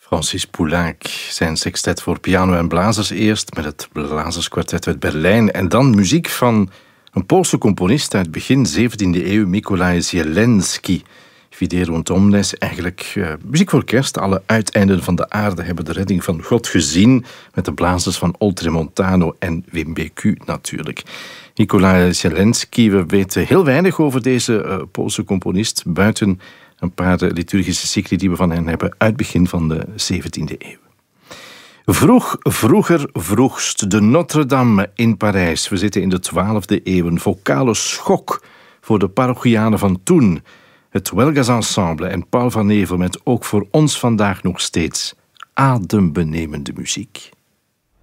Francis Poulenc, zijn sextet voor piano en blazers eerst, met het Blazerskwartet uit Berlijn. En dan muziek van een Poolse componist uit begin 17e eeuw, Mikołaj Zielinski. Viderunt omnes, eigenlijk muziek voor kerst. Alle uiteinden van de aarde hebben de redding van God gezien, met de blazers van Oltremontano en Wim Bécu natuurlijk. Mikołaj Zielinski, we weten heel weinig over deze Poolse componist, buiten een paar liturgische cycli die we van hen hebben uit begin van de 17e eeuw. Vroeger, vroegst, de Notre-Dame in Parijs. We zitten in de 12e eeuw. Een vocale schok voor de parochianen van toen. Het Huelgas Ensemble en Paul van Nevel met ook voor ons vandaag nog steeds adembenemende muziek.